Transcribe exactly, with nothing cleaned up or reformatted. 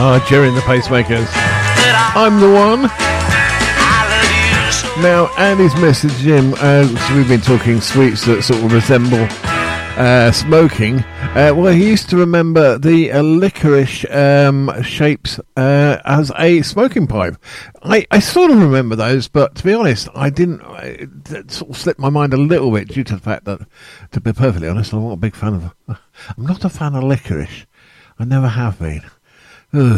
Ah, Jerry and the Pacemakers. I'm the one. Now, Andy's message, Jim, uh, so we've been talking sweets that sort of resemble uh, smoking. Uh, well, he used to remember the uh, licorice um, shapes uh, as a smoking pipe. I, I sort of remember those, but to be honest, I didn't. It sort of slipped my mind a little bit due to the fact that, to be perfectly honest, I'm not a big fan of. I'm not a fan of licorice. I never have been.